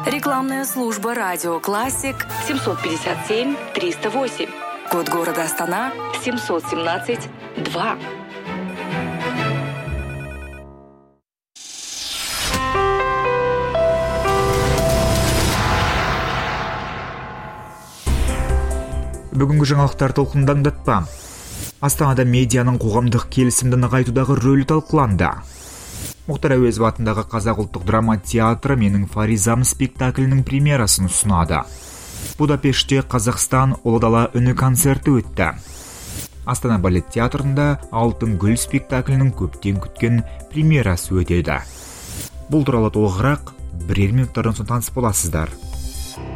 Рекламная служба «Радио Классик» 757-308. Код города Астана 717-2. Бүгінгі жаңалықтар толқындаңдатпа. Астанада медианың қоғамдық келісімді нығайтудағы рөлі талқыланды. Мұхтар Әуезов атындағы Қазақ ұлттық драма театры «Менің Фаризам» спектаклінің премьерасын ұсынады. Будапештте Қазақстан ұлы дала үні концерті өтті. Астана балет театрында «Алтын гүл» спектаклінің көптен күткен премьерасы өтеді. Бұл туралы толығырақ бірер минуттардан соң таныс боласыздар.